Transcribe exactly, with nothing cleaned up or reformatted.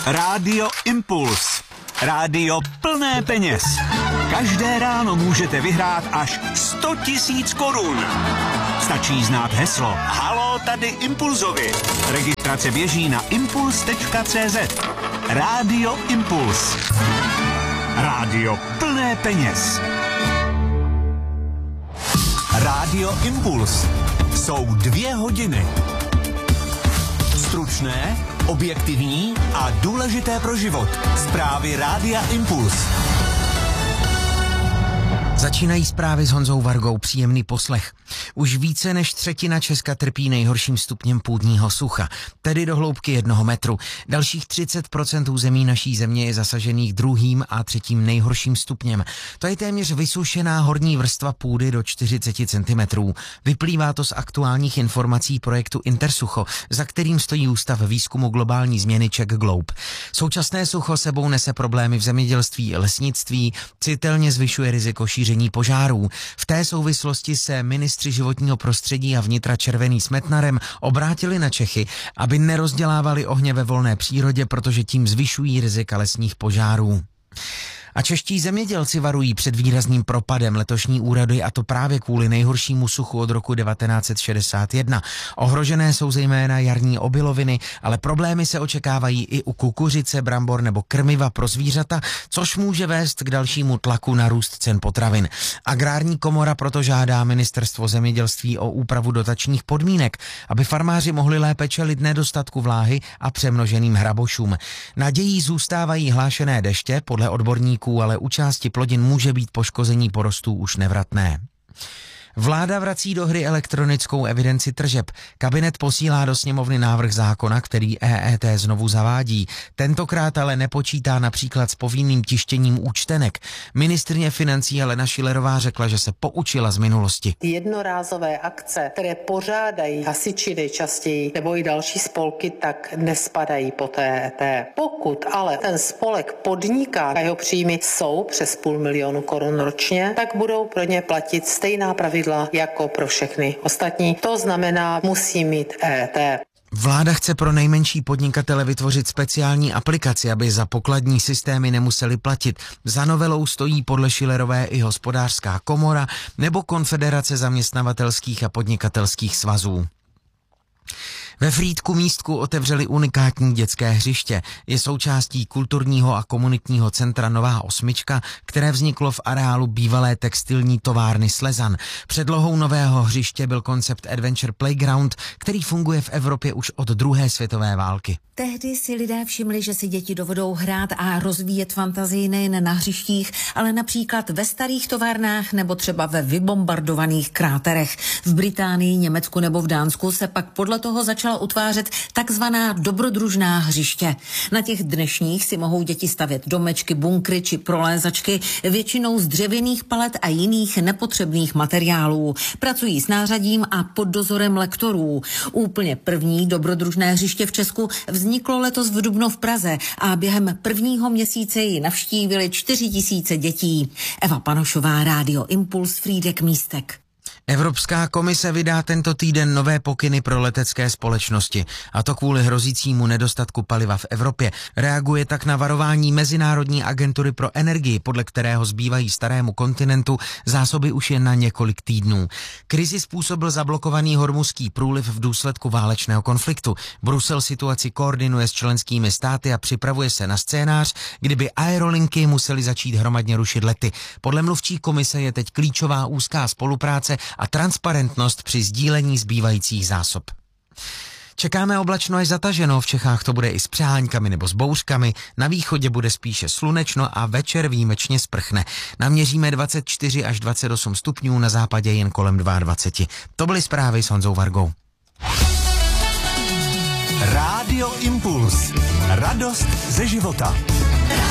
Rádio Impuls. Rádio plné peněz. Každé ráno můžete vyhrát až sto tisíc korun. Stačí znát heslo Haló, tady Impulzovi. Registrace běží na impuls tečka cé zet. Rádio Impuls. Rádio plné peněz. Rádio Impuls. Jsou dvě hodiny. Stručné, objektivní a důležité pro život. Zprávy Rádia Impuls. Začínají zprávy s Honzou Vargou, příjemný poslech. Už více než třetina Česka trpí nejhorším stupněm půdního sucha, tedy do hloubky jednoho metru. Dalších třicet procent území naší země je zasažených druhým a třetím nejhorším stupněm. To je téměř vysušená horní vrstva půdy do čtyřicet centimetrů. Vyplývá to z aktuálních informací projektu Intersucho, za kterým stojí Ústav výzkumu globální změny Czech Globe. Současné sucho sebou nese problémy v zemědělství, lesnictví, citelně zvyšuje riziko šíření požárů. V té souvislosti se ministři životního prostředí a vnitra Červený s Metnarem obrátili na Čechy, aby nerozdělávali ohně ve volné přírodě, protože tím zvyšují rizika lesních požárů. A čeští zemědělci varují před výrazným propadem letošní úrody, a to právě kvůli nejhoršímu suchu od roku devatenáct set šedesát jedna. Ohrožené jsou zejména jarní obiloviny, ale problémy se očekávají i u kukuřice, brambor nebo krmiva pro zvířata, což může vést k dalšímu tlaku na růst cen potravin. Agrární komora proto žádá ministerstvo zemědělství o úpravu dotačních podmínek, aby farmáři mohli lépe čelit nedostatku vláhy a přemnoženým hrabošům. Nadějí zůstávají hlášené deště, podle odborníků ale u části plodin může být poškození porostů už nevratné. Vláda vrací do hry elektronickou evidenci tržeb. Kabinet posílá do sněmovny návrh zákona, který E E T znovu zavádí. Tentokrát ale nepočítá například s povinným tištěním účtenek. Ministryně financí Alena Schillerová řekla, že se poučila z minulosti. Jednorázové akce, které pořádají hasiči nejčastěji nebo i další spolky, tak nespadají pod E E T. Pokud ale ten spolek podniká a jeho příjmy jsou přes půl milionu korun ročně, tak budou pro ně platit stejná pravidla jako pro všechny ostatní. To znamená, musí mít E E T. Vláda chce pro nejmenší podnikatele vytvořit speciální aplikaci, aby za pokladní systémy nemuseli platit. Za novelou stojí podle Schillerové i Hospodářská komora nebo Konfederace zaměstnavatelských a podnikatelských svazů. Ve Frýdku Místku otevřeli unikátní dětské hřiště. Je součástí kulturního a komunitního centra Nová osmička, které vzniklo v areálu bývalé textilní továrny Slezan. Předlohou nového hřiště byl koncept Adventure Playground, který funguje v Evropě už od druhé světové války. Tehdy si lidé všimli, že si děti dovedou hrát a rozvíjet fantazii nejen na hřištích, ale například ve starých továrnách nebo třeba ve vybombardovaných kráterech. V Británii, Německu nebo v Dánsku se pak podle toho začala utvářet takzvaná dobrodružná hřiště. Na těch dnešních si mohou děti stavět domečky, bunkry či prolézačky, většinou z dřevěných palet a jiných nepotřebných materiálů. Pracují s nářadím a pod dozorem lektorů. Úplně první dobrodružné hřiště v Česku vzniklo letos v dubnu v Praze a během prvního měsíce ji navštívili čtyři tisíce dětí. Eva Panošová, Rádio Impuls, Frýdek Místek. Evropská komise vydá tento týden nové pokyny pro letecké společnosti, a to kvůli hrozícímu nedostatku paliva v Evropě. Reaguje tak na varování Mezinárodní agentury pro energii, podle kterého zbývají starému kontinentu zásoby už jen na několik týdnů. Krizi způsobil zablokovaný hormuzský průliv v důsledku válečného konfliktu. Brusel situaci koordinuje s členskými státy a připravuje se na scénář, kdyby aerolinky musely začít hromadně rušit lety. Podle mluvčí komise je teď klíčová úzká spolupráce a transparentnost při sdílení zbývajících zásob. Čekáme oblačno až zataženo, v Čechách to bude i s přeháňkami nebo s bouřkami, na východě bude spíše slunečno a večer výjimečně sprchne. Naměříme dvacet čtyři až dvacet osm stupňů, na západě jen kolem dvacet dva. To byly zprávy s Honzou Vargou. Rádio Impuls. Radost ze života.